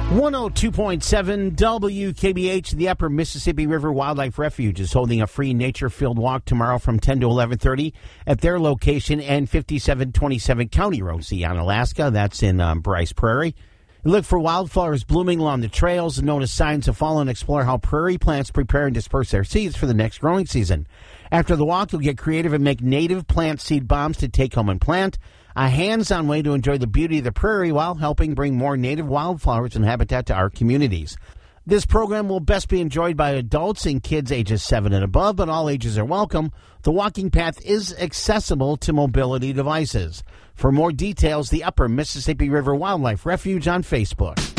102.7 WKBH, the Upper Mississippi River Wildlife Refuge, is holding a free nature-filled walk tomorrow from 10 to 11:30 at their location and 5727 County Road, Zion, Alaska. That's in Bryce Prairie. Look for wildflowers blooming along the trails and notice signs of fall and explore how prairie plants prepare and disperse their seeds for the next growing season. After the walk, you'll get creative and make native plant seed bombs to take home and plant. A hands-on way to enjoy the beauty of the prairie while helping bring more native wildflowers and habitat to our communities. This program will best be enjoyed by adults and kids ages 7 and above, but all ages are welcome. The walking path is accessible to mobility devices. For more details, the Upper Mississippi River Wildlife Refuge on Facebook.